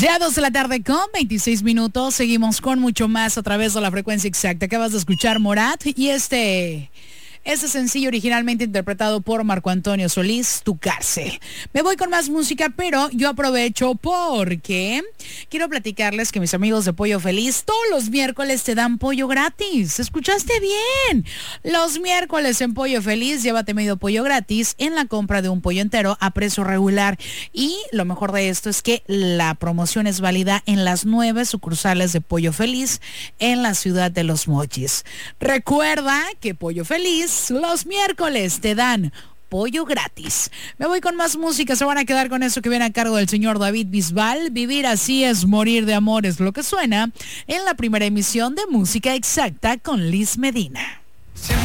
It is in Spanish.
Ya 2 de la tarde con 26 minutos. Seguimos con mucho más a través de la frecuencia exacta. Acabas de escuchar Morat y este sencillo originalmente interpretado por Marco Antonio Solís, Tu Cárcel. Me voy con más música, pero yo aprovecho porque quiero platicarles que mis amigos de Pollo Feliz todos los miércoles te dan pollo gratis. ¿Escuchaste bien? Los miércoles en Pollo Feliz, llévate medio pollo gratis en la compra de un pollo entero a precio regular. Y lo mejor de esto es que la promoción es válida en las 9 sucursales de Pollo Feliz en la ciudad de Los Mochis. Recuerda que Pollo Feliz los miércoles te dan pollo gratis. Me voy con más música, se van a quedar con eso que viene a cargo del señor David Bisbal. Vivir así es morir de amor, es lo que suena en la primera emisión de Música Exacta con Liz Medina.